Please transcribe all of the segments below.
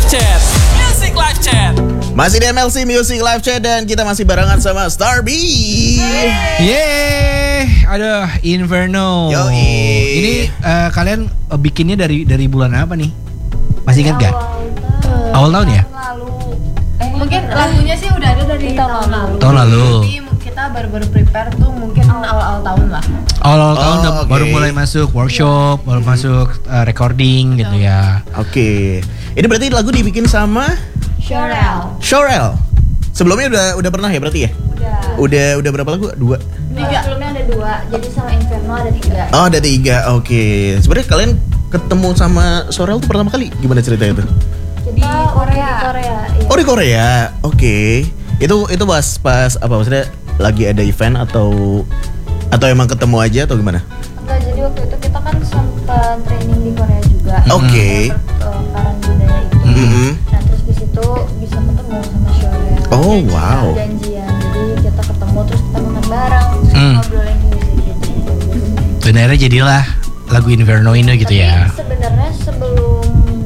Chat. Music Live Chat. Masih di MLC Music Live Chat dan kita masih barengan sama Starby. Yeay, aduh, Inferno. Yoi. Ini kalian bikinnya dari bulan apa nih? Masih ingat gak? Awal tahun ya? Mungkin lagunya sih udah ada dari tahun lalu. Tahun lalu. Tapi kita baru prepare tuh mungkin awal tahun lah. Awal tahun udah oke. baru mulai masuk workshop, baru masuk recording gitu ya. Oke. Ini berarti lagu dibikin sama Shorel. Sebelumnya udah pernah ya berarti ya? Udah berapa lagu? 2. Sebelumnya ada 2, jadi sama Inferno ada 3. Oh, ada 3. Oke. Sebenarnya kalian ketemu sama Shorel tuh pertama kali gimana ceritanya itu? Jadi Korea. Iya. Oh, di Korea. Oke. Itu pas apa maksudnya lagi ada event atau emang ketemu aja atau gimana? Enggak, jadi waktu itu kita kan sempat training di Korea juga. Oke. Karang budaya itu. Mhm. Nah, terus di situ bisa ketemu sama Shorel. Oh, wow. Janjian. Jadi kita ketemu terus kita makan bareng, terus kita ngobrolin musik gitu. Dan akhirnya jadilah lagu Inferno ini gitu Tapi ya. sebenarnya sebelum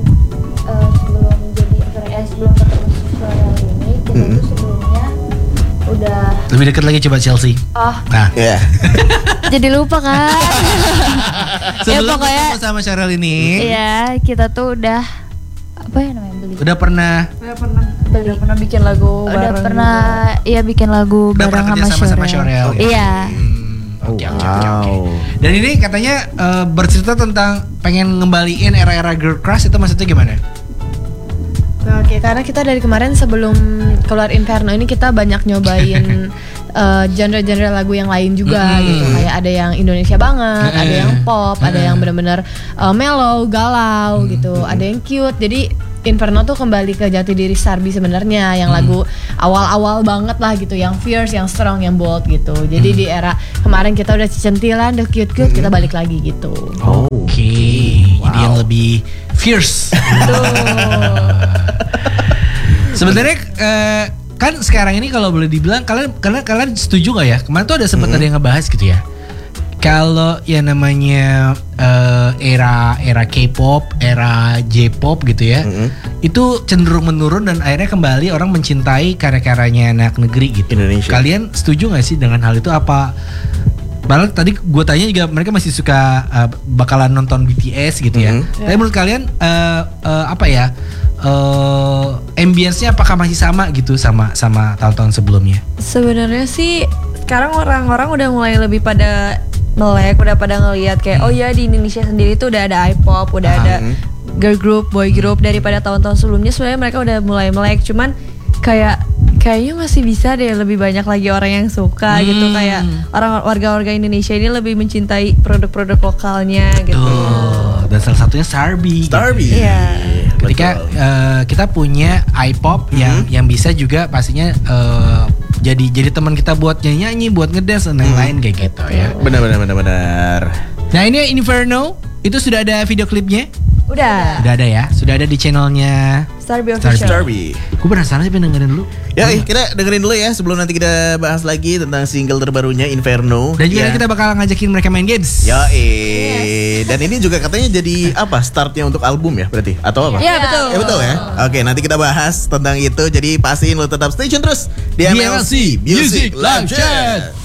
ketemu Shorel ini kita tuh sebelumnya udah Lebih dekat lagi coba Chelsea. Nah, Ya. jadi lupa kan. sebelum pokoknya- ketemu sama Shorel ini, Iya, kita tuh udah apa ya namanya beli. udah pernah Udah pernah bikin lagu Udah bareng. pernah iya bikin lagu Udah bareng pernah kerja sama Shorel. Shorel. Iya. Oke. Wow. Dan ini katanya bercerita tentang pengen ngembaliin era-era girl crush, itu maksudnya gimana? Oke, karena kita dari kemarin sebelum keluar Inferno ini kita banyak nyobain genre-genre lagu yang lain juga gitu. Kayak ada yang Indonesia banget, ada yang pop, ada yang benar-benar mellow, galau gitu, ada yang cute. Jadi Inferno tuh kembali ke jati diri Starby sebenarnya, yang lagu awal-awal banget lah gitu, yang fierce, yang strong, yang bold gitu. Jadi di era kemarin kita udah centilan, udah cute-cute, kita balik lagi gitu. Oke, jadi yang lebih fierce. Sebenarnya kan sekarang ini kalau boleh dibilang kalian setuju nggak ya? Kemarin tuh ada sempat ada yang ngebahas gitu ya. Kalau yang namanya era K-pop, era J-pop gitu ya, itu cenderung menurun dan akhirnya kembali orang mencintai karya-karyanya anak negeri gitu. Indonesia. Kalian setuju nggak sih dengan hal itu? Apa? Padahal tadi gue tanya juga mereka masih suka bakalan nonton BTS gitu ya. Tapi menurut kalian apa ya? Ambience-nya apakah masih sama gitu sama tahun-tahun sebelumnya? Sebenarnya sih sekarang orang-orang udah mulai lebih pada melek, udah pada ngelihat kayak oh ya di Indonesia sendiri tuh udah ada I-pop, udah ada girl group, boy group. Daripada tahun-tahun sebelumnya sebenarnya mereka udah mulai melek, cuman kayaknya masih bisa deh lebih banyak lagi orang yang suka gitu, kayak warga-warga Indonesia ini lebih mencintai produk-produk lokalnya gitu. Tuh, dan salah satunya Starby. Iya. Ketika kita punya I-pop yang bisa juga pastinya jadi teman kita buat nyanyi, buat ngedance dan lain-lain kayak gitu ya. Benar. Nah ini Inferno itu sudah ada video klipnya? Udah. Udah ada ya, sudah ada di channelnya Starby Official. Starby. Gue penasaran sih, pengen dengerin dulu. Ya, kita dengerin dulu ya sebelum nanti kita bahas lagi tentang single terbarunya Inferno. Dan juga Ya. kita bakal ngajakin mereka main games. Dan ini juga katanya jadi apa startnya untuk album ya berarti atau apa? Iya betul. Ya betul ya. Oke, nanti kita bahas tentang itu. Jadi pastiin lo tetap stay tune terus di MLC Music Live Chat.